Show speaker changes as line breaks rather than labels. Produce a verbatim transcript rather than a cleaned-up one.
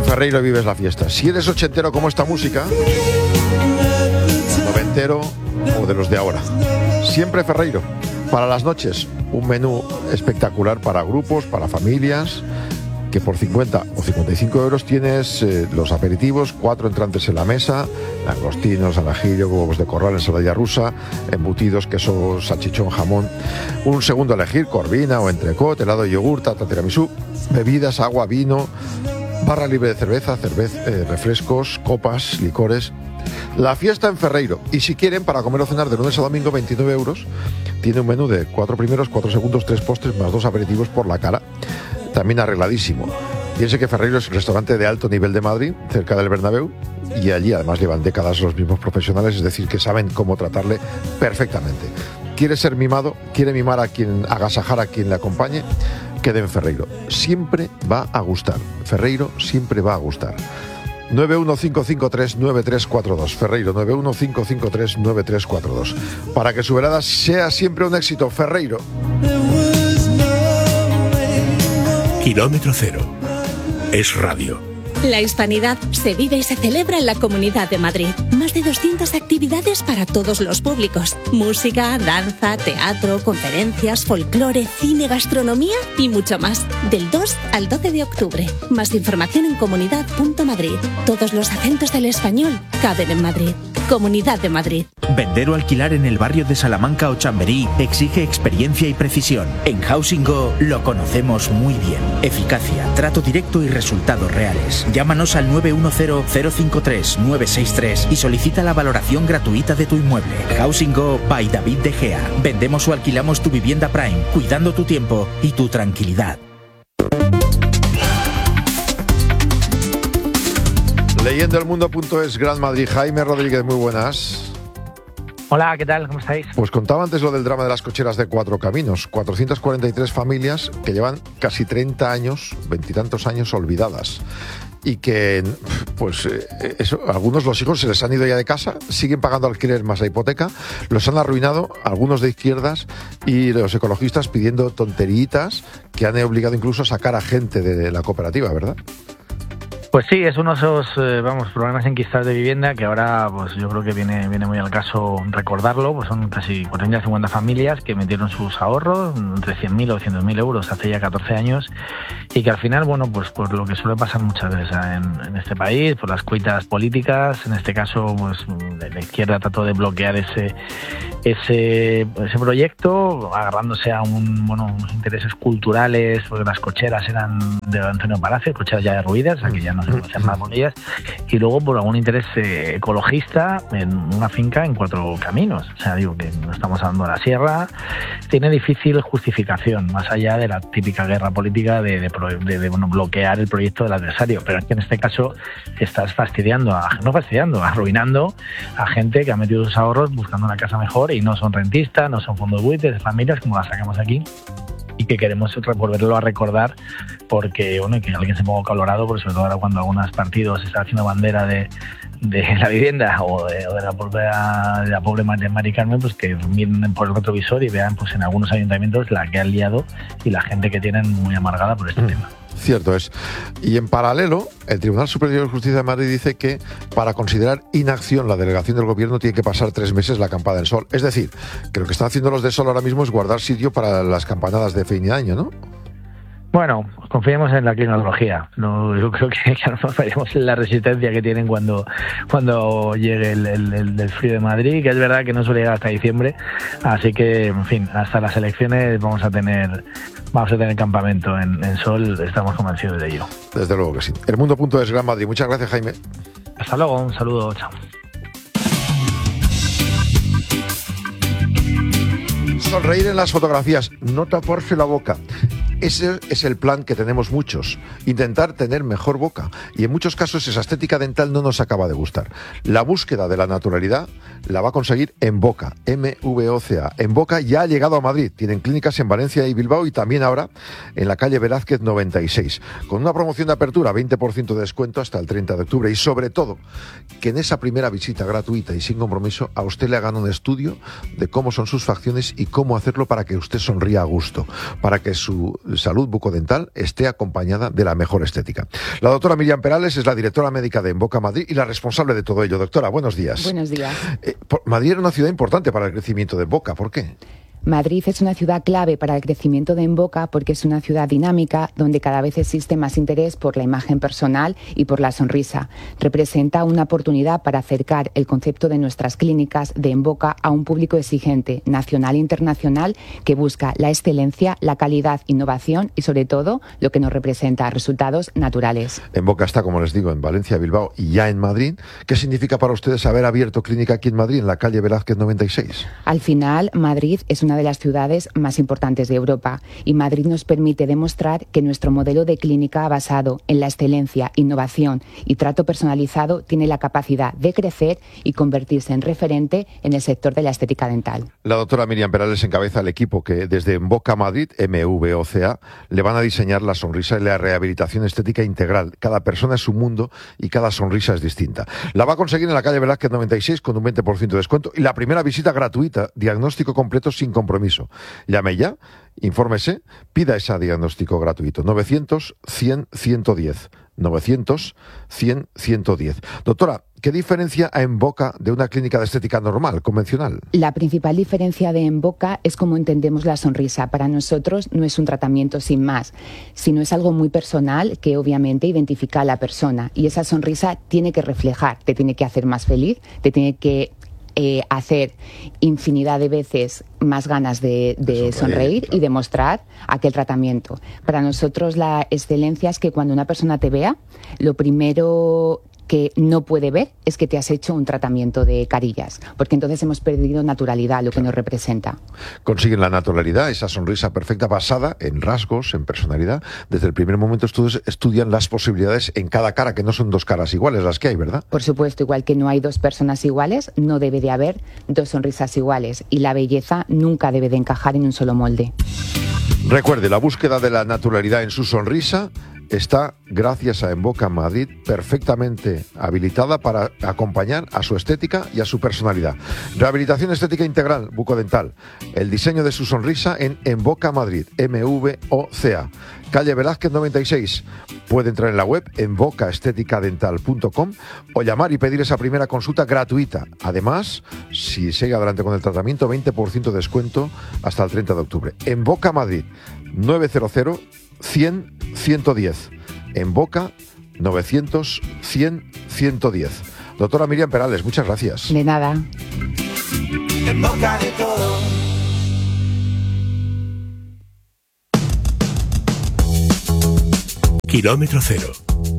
Ferreiro vives la fiesta. Si eres ochentero como esta música, noventero o de los de ahora, siempre Ferreiro. Para las noches, un menú espectacular para grupos, para familias, que por cincuenta o cincuenta y cinco euros tienes eh, los aperitivos, cuatro entrantes en la mesa, langostinos, al ajillo, huevos de corral, ensalada rusa, embutidos, queso, salchichón, jamón. Un segundo a elegir, corvina o entrecot, helado de yogur, tarta tiramisú, bebidas, agua, vino, barra libre de cerveza, cerveza eh, refrescos, copas, licores. La fiesta en Ferreiro. Y si quieren, para comer o cenar de lunes a domingo, veintinueve euros. Tiene un menú de cuatro primeros, cuatro segundos, tres postres, más dos aperitivos por la cara. También arregladísimo. Piense que Ferreiro es un restaurante de alto nivel de Madrid, cerca del Bernabéu, y allí además llevan décadas los mismos profesionales, es decir, que saben cómo tratarle perfectamente. ¿Quiere ser mimado? ¿Quiere mimar a quien, agasajar a quien le acompañe? Quede en Ferreiro. Siempre va a gustar. Ferreiro siempre va a gustar. nueve uno cinco cinco tres nueve tres cuatro dos. Ferreiro, nueve uno cinco cinco tres nueve tres cuatro dos. Para que su velada sea siempre un éxito. Ferreiro.
Kilómetro Cero. Es radio.
La hispanidad se vive y se celebra en la Comunidad de Madrid. Más de doscientas actividades para todos los públicos. Música, danza, teatro, conferencias, folclore, cine, gastronomía y mucho más. Del dos al doce de octubre. Más información en comunidad punto madrid. Todos los acentos del español caben en Madrid. Comunidad de Madrid.
Vender o alquilar en el barrio de Salamanca o Chamberí exige experiencia y precisión. En Housing Go lo conocemos muy bien. Eficacia, trato directo y resultados reales. Llámanos al nueve uno cero cero cinco tres nueve seis tres y solicita la valoración gratuita de tu inmueble. Housing Go by David De Gea. Vendemos o alquilamos tu vivienda Prime, cuidando tu tiempo y tu tranquilidad.
Leyendo el mundo punto es, Gran Madrid. Jaime Rodríguez, muy buenas.
Hola, ¿qué tal? ¿Cómo estáis?
Pues contaba antes lo del drama de las cocheras de Cuatro Caminos. cuatrocientas cuarenta y tres familias que llevan casi treinta años, veintitantos años olvidadas. Y que, pues, eso, algunos los hijos se les han ido ya de casa, siguen pagando alquiler más la hipoteca, los han arruinado, algunos de izquierdas, y los ecologistas pidiendo tonteritas que han obligado incluso a sacar a gente de la cooperativa, ¿verdad?
Pues sí, es uno de esos, eh, vamos, problemas enquistados de vivienda que ahora, pues yo creo que viene viene muy al caso recordarlo. Pues son casi cuatrocientas cincuenta familias que metieron sus ahorros, entre cien mil o doscientos mil euros hace ya catorce años, y que al final, bueno, pues por lo que suele pasar muchas veces en, en este país, por las cuitas políticas, en este caso, pues la izquierda trató de bloquear ese ese ese proyecto, agarrándose a un bueno unos intereses culturales, porque las cocheras eran de Antonio Palacio, cocheras ya derruidas, aquí ya no se puede hacer nada con ellas, y luego por algún interés eh, ecologista en una finca en Cuatro Caminos. O sea, digo que no estamos hablando de la sierra, tiene difícil justificación, más allá de la típica guerra política de, de, de, de bueno, bloquear el proyecto del adversario, pero es que en este caso estás fastidiando, a, no fastidiando, arruinando a gente que ha metido sus ahorros buscando una casa mejor y no son rentistas, no son fondos buitres de familias como las sacamos aquí, y que queremos volverlo a recordar porque, bueno, que alguien se ponga colorado, porque sobre todo ahora cuando algunos partidos están haciendo bandera de, de la vivienda o de, o de la pobre, de la pobre Mari Carmen, pues que miren por el retrovisor y vean pues en algunos ayuntamientos la que han liado y la gente que tienen muy amargada por este mm. tema.
Cierto es. Y en paralelo, el Tribunal Superior de Justicia de Madrid dice que para considerar inacción la delegación del gobierno tiene que pasar tres meses la acampada del Sol. Es decir, que lo que están haciendo los de Sol ahora mismo es guardar sitio para las campanadas de fin de año, ¿no?
Bueno, confiemos en la climatología. No, yo creo que, que no fallemos en la resistencia que tienen cuando cuando llegue el, el, el, el frío de Madrid, que es verdad que no suele llegar hasta diciembre. Así que, en fin, hasta las elecciones vamos a tener vamos a tener campamento en, en Sol, estamos convencidos de ello.
Desde luego que sí. El mundo punto es, Gran Madrid. Muchas gracias, Jaime.
Hasta luego, un saludo, chao.
Sonreír en las fotografías, no taparse la boca. Ese es el plan que tenemos muchos, intentar tener mejor boca, y en muchos casos esa estética dental no nos acaba de gustar. La búsqueda de la naturalidad la va a conseguir en Boca, M V O C A. En Boca ya ha llegado a Madrid, tienen clínicas en Valencia y Bilbao y también ahora en la calle Velázquez noventa y seis, con una promoción de apertura, veinte por ciento de descuento hasta el treinta de octubre, y sobre todo, que en esa primera visita gratuita y sin compromiso a usted le hagan un estudio de cómo son sus facciones y cómo hacerlo para que usted sonría a gusto, para que su salud bucodental esté acompañada de la mejor estética. La doctora Miriam Perales es la directora médica de Emboca Madrid y la responsable de todo ello. Doctora, buenos días.
Buenos días.
Eh, Madrid era una ciudad importante para el crecimiento de Emboca. ¿Por qué?
Madrid es una ciudad clave para el crecimiento de Emboca porque es una ciudad dinámica donde cada vez existe más interés por la imagen personal y por la sonrisa. Representa una oportunidad para acercar el concepto de nuestras clínicas de Emboca a un público exigente, nacional e internacional, que busca la excelencia, la calidad, innovación y, sobre todo, lo que nos representa, resultados naturales.
Emboca está, como les digo, en Valencia, Bilbao y ya en Madrid. ¿Qué significa para ustedes haber abierto clínica aquí en Madrid, en la calle Velázquez noventa y seis?
Al final, Madrid es una de las ciudades más importantes de Europa y Madrid nos permite demostrar que nuestro modelo de clínica basado en la excelencia, innovación y trato personalizado tiene la capacidad de crecer y convertirse en referente en el sector de la estética dental.
La doctora Miriam Perales encabeza el equipo que desde Emboca Madrid, M V O C A, le van a diseñar la sonrisa y la rehabilitación estética integral. Cada persona es un mundo y cada sonrisa es distinta. La va a conseguir en la calle Velázquez noventa y seis con un veinte por ciento de descuento y la primera visita gratuita, diagnóstico completo sin compromiso. Llame ya, infórmese, pida ese diagnóstico gratuito. novecientos, cien, ciento diez. novecientos, cien, ciento diez. Doctora, ¿qué diferencia a Emboca de una clínica de estética normal, convencional?
La principal diferencia de Emboca es cómo entendemos la sonrisa. Para nosotros no es un tratamiento sin más, sino es algo muy personal que obviamente identifica a la persona. Y esa sonrisa tiene que reflejar, te tiene que hacer más feliz, te tiene que Eh, hacer infinidad de veces más ganas de, de, de sonreír, sonreír claro. Y demostrar aquel tratamiento. Para nosotros la excelencia es que cuando una persona te vea, lo primero que no puede ver es que te has hecho un tratamiento de carillas, porque entonces hemos perdido naturalidad, lo que nos representa.
Consiguen la naturalidad, esa sonrisa perfecta basada en rasgos, en personalidad. Desde el primer momento ustedes estudian las posibilidades en cada cara, que no son dos caras iguales las que hay, ¿verdad?
Por supuesto, igual que no hay dos personas iguales, no debe de haber dos sonrisas iguales y la belleza nunca debe de encajar en un solo molde.
Recuerde, la búsqueda de la naturalidad en su sonrisa está, gracias a Emboca Madrid, perfectamente habilitada para acompañar a su estética y a su personalidad. Rehabilitación estética integral bucodental. El diseño de su sonrisa en Emboca Madrid, M V O C A. Calle Velázquez noventa y seis. Puede entrar en la web emboca estética dental punto com o llamar y pedir esa primera consulta gratuita. Además, si sigue adelante con el tratamiento, veinte por ciento de descuento hasta el treinta de octubre. Emboca Madrid, novecientos, cien, ciento diez. Emboca, novecientos, cien, ciento diez. Doctora Miriam Perales, muchas gracias.
De nada.
En boca de todo.
Kilómetro cero.